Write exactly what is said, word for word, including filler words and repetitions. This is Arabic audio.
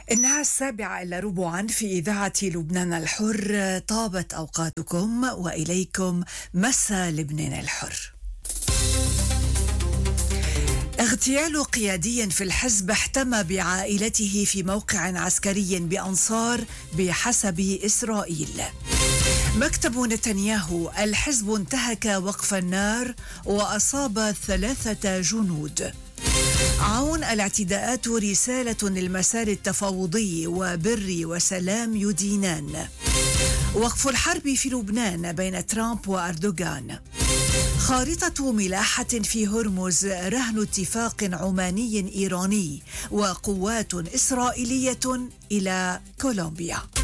إنها السابعة إلا ربعا في إذاعة لبنان الحر. طابت أوقاتكم وإليكم مساء لبنان الحر. اغتيال قيادي في الحزب احتمى بعائلته في موقع عسكري بأنصار بحسب إسرائيل. مكتب نتنياهو: الحزب انتهك وقف النار وأصاب ثلاثة جنود. عون: الاعتداءات رسالة للمسار التفاوضي وبر وسلام يدينان. وقف الحرب في لبنان بين ترامب وأردوغان. خارطة ملاحة في هرمز رهن اتفاق عماني إيراني وقوات إسرائيلية إلى كولومبيا.